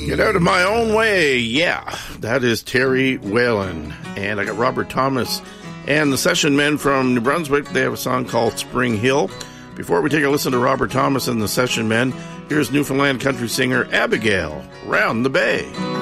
Get out of my own way. Yeah, that is Terry Whalen. And I got Robert Thomas and the Session Men from New Brunswick. They have a song called Spring Hill. Before we take a listen to Robert Thomas and the Session Men, here's Newfoundland country singer Abigail, Round the Bay.